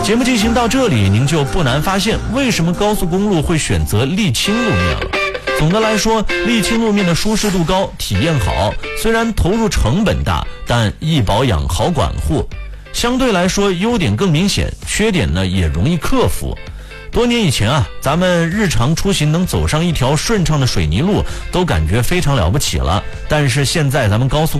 节目进行到这里，您就不难发现为什么高速公路会选择沥青路面了。总的来说，沥青路面的舒适度高，体验好，虽然投入成本大，但易保养好管护，相对来说优点更明显，缺点呢也容易克服。多年以前啊，咱们日常出行能走上一条顺畅的水泥路都感觉非常了不起了，但是现在咱们高速